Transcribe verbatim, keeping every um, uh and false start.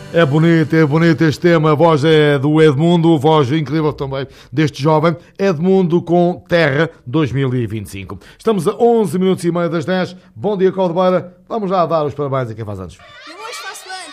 É bonito, é bonito este tema. A voz é do Edmundo, voz incrível também deste jovem. Edmundo com Terra dois mil e vinte e cinco. Estamos a onze minutos e meio das dez. Bom dia, Caldeira. Vamos lá dar os parabéns a quem faz anos.